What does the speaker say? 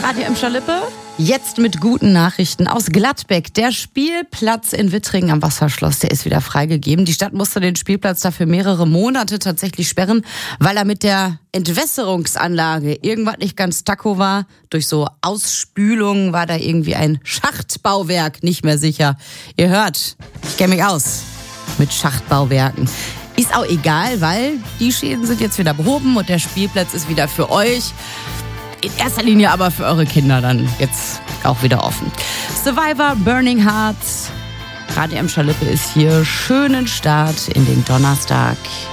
ist Radio Emscher Lippe. Jetzt mit guten Nachrichten aus Gladbeck. Der Spielplatz in Wittringen am Wasserschloss, der ist wieder freigegeben. Die Stadt musste den Spielplatz dafür mehrere Monate tatsächlich sperren, weil er mit der Entwässerungsanlage irgendwas nicht ganz taco war. Durch so Ausspülungen war da irgendwie ein Schachtbauwerk nicht mehr sicher. Ihr hört, ich kenne mich aus mit Schachtbauwerken. Ist auch egal, weil die Schäden sind jetzt wieder behoben und der Spielplatz ist wieder für euch. In erster Linie aber für eure Kinder dann jetzt auch wieder offen. Survivor, Burning Hearts. Radio Emscher Lippe ist hier. Schönen Start in den Donnerstag.